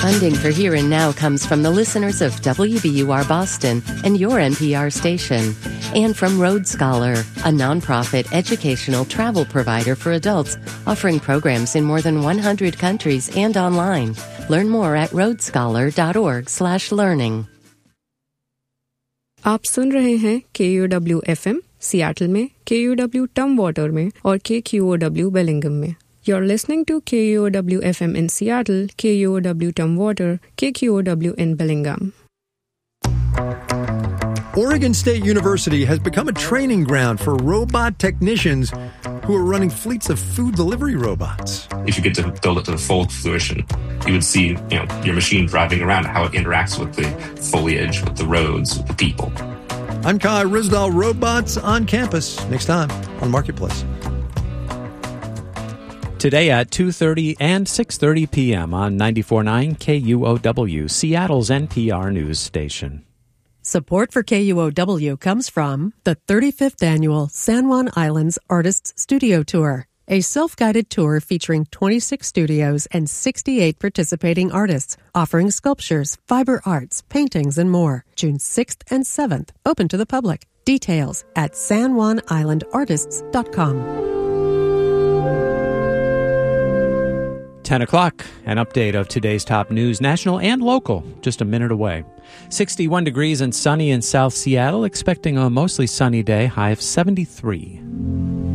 Funding for Here and Now comes from the listeners of WBUR Boston and your NPR station, and from Road Scholar, a nonprofit educational travel provider for adults offering programs in more than 100 countries and online. Learn more at roadscholar.org/learning. आप सुन रहे हैं KUOW FM Seattle में, KUOW टम water में और KQOW Bellingham में. You're listening to KUOW FM in Seattle, KUOW Tumwater, KQOW in Bellingham. Oregon State University has become a training ground for robot technicians who are running fleets of food delivery robots. If you get to build it to the full fruition, you would see, your machine driving around, how it interacts with the foliage, with the roads, with the people. I'm Kai Risdall. Robots on campus next time on Marketplace. Today at 2:30 and 6:30 p.m. on 94.9 KUOW, Seattle's NPR news station. Support for KUOW comes from the 35th Annual San Juan Islands Artists Studio Tour, a self-guided tour featuring 26 studios and 68 participating artists, offering sculptures, fiber arts, paintings, and more. June 6th and 7th, open to the public. Details at sanjuanislandartists.com. 10 o'clock, an update of today's top news, national and local, just a minute away. 61 degrees and sunny in South Seattle, expecting a mostly sunny day, high of 73.